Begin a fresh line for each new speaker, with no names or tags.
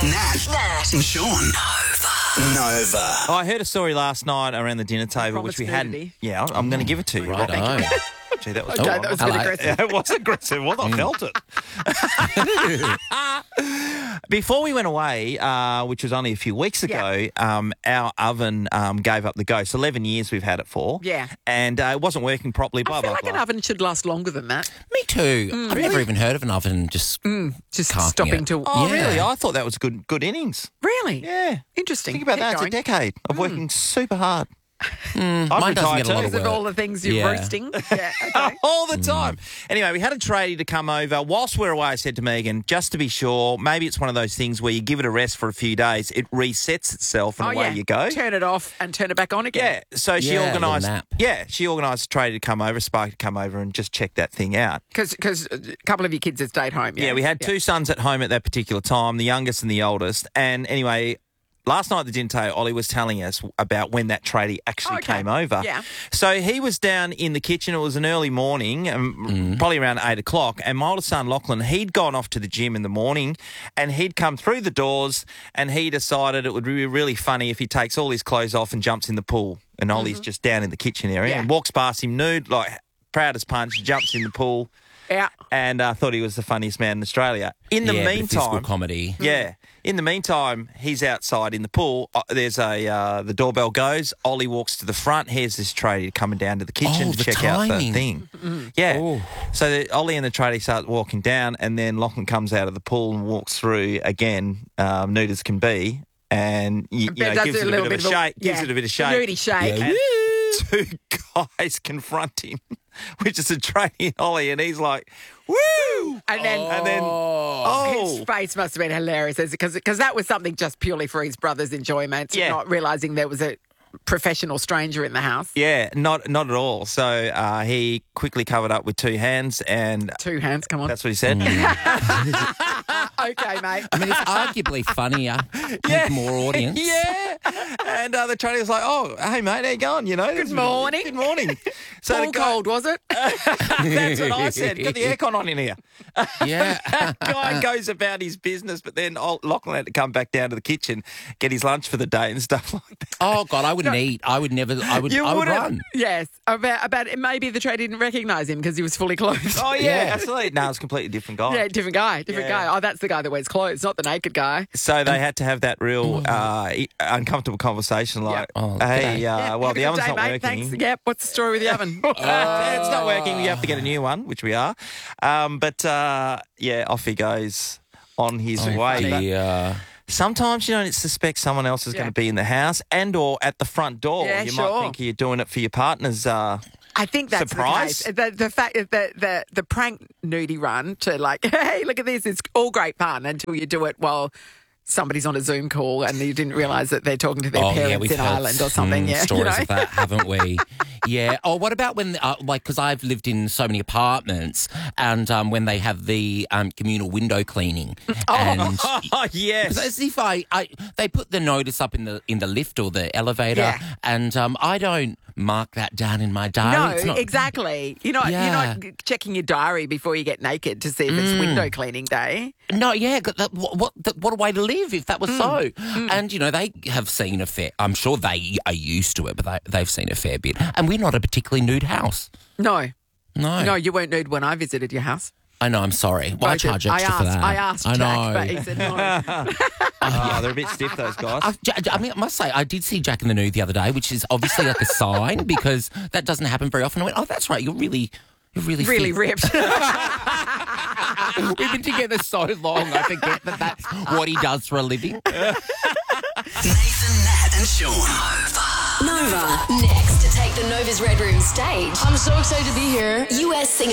Nat and Sean. Nova.
Oh, I heard a story last night around the dinner table, which we hadn't.
nudity.
Yeah, I'm going to give it to you.
Right,
Thank you. Gee, that was
Okay, that was a bit
hello.
aggressive.
Yeah, it was aggressive. Well, I felt it. Before we went away, which was only a few weeks ago, our oven gave up the ghost. 11 years we've had it for.
Yeah.
And it wasn't working properly, blah,
I feel
blah,
like
blah.
an oven should last longer than that.
Me too. I've never even heard of an oven just
Just
carking
stopping
it.
to...
Oh,
Yeah.
really? I thought that was good innings.
Really?
Yeah.
Interesting.
Think about
Keep
that. It's a
going.
decade of working super hard.
Mine doesn't get a lot of
Is it
work.
all the things you're
Yeah.
roasting? Yeah, okay.
All the time. Anyway, we had a tradie to come over. Whilst we were away, I said to Megan, just to be sure, maybe it's one of those things where you give it a rest for a few days, it resets itself and away you go.
Turn it off and turn it back on again.
Yeah, so she
Yeah, a little
organised.
nap.
Yeah, she organised a tradie to come over, Sparky to come over and just check that thing out.
Because a couple of your kids had stayed home.
Yeah, we had two sons at home at that particular time, the youngest and the oldest. And anyway, last night at the dinner table, Ollie was telling us about when that tradie actually came over.
Yeah.
So he was down in the kitchen. It was an early morning, probably around 8 o'clock. And my oldest son, Lachlan, he'd gone off to the gym in the morning and he'd come through the doors and he decided it would be really funny if he takes all his clothes off and jumps in the pool. And Ollie's just down in the kitchen area and walks past him nude, like proud as punch, jumps in the pool.
Yeah.
And thought he was the funniest man in Australia. In the
Yeah, bit of physical
meantime,
comedy.
yeah. In the meantime, he's outside in the pool. There's the doorbell goes. Ollie walks to the front. Here's this tradie coming down to the kitchen to
the
check out the
timing.
thing. Yeah.
Oh.
So Ollie and the tradie start walking down, and then Lachlan comes out of the pool and walks through again, nude as can be, and gives it a bit of a shake. Gives it a bit of shake.
Nudie shake.
Yeah.
And two guys confront him, which is a tradie and Ollie, and he's like, "Woo!"
And then his face must have been hilarious because that was something just purely for his brother's enjoyment, not realising there was a professional stranger in the house.
Yeah, not at all. So he quickly covered up with two hands, and
Two hands, come on.
that's what he said.
Okay, mate.
I mean, it's arguably funnier. With more audience.
Yeah. And the tradie was like, "Oh, hey, mate, how you going? You know,
Good morning.
Good morning." So
All cold, was it?
That's what I said. Got the aircon on in here.
Yeah.
Guy goes about his business, but then Lachlan had to come back down to the kitchen, get his lunch for the day and stuff like that.
Oh, God, I wouldn't eat. I would never. I would run.
Yes. About maybe the trade didn't recognise him because he was fully clothed.
Oh, yeah, absolutely. No, it's a completely different guy.
Yeah, different guy.
Yeah.
Oh, that's the guy that wears clothes, not the naked guy.
So they had to have that real uncomfortable conversation like,
Oh,
hey,
Have
well,
a
the
good
oven's
day,
not
mate.
working.
Thanks. Yep. What's the story with the oven?
It's not working. You have to get a new one, which we are. But off he goes on his way. But
Yeah.
sometimes you don't suspect someone else is going to be in the house and or at the front door.
Yeah,
you
sure.
might think you're doing it for your partner's
I think that's
surprise.
the case. The fact that the prank nudie run to like, hey, look at this, it's all great fun until you do it while somebody's on a Zoom call and you didn't realise that they're talking to their parents
we've
in
heard
Ireland or something. Yeah,
stories of that, haven't we? Yeah. Oh, what about when, because I've lived in so many apartments, and when they have the communal window cleaning, and
Oh, yes.
as if they put the notice up in the lift or the elevator, and I don't mark that down in my diary.
No,
It's not-
exactly. You're not checking your diary before you get naked to see if it's window cleaning day.
No, yeah, what a way to live if that was so. And, they have seen a fair, I'm sure they are used to it, but they've seen a fair bit. And we're not a particularly nude house.
No,
No.
you weren't nude when I visited your house.
I know, I'm sorry. Well, I charge extra for that.
I asked
I
Jack,
know.
but he said no.
Oh, they're a bit stiff, those guys.
I mean, I must say, I did see Jack in the nude the other day, which is obviously like a sign because that doesn't happen very often. I went, oh, that's right, you're really
Really
fit.
ripped.
We've been together so long, I forget that that's what he does for a living.
Nathan, Nat and Sean.
Nova. Next to take the Nova's Red Room stage,
I'm so excited to be here.
US singer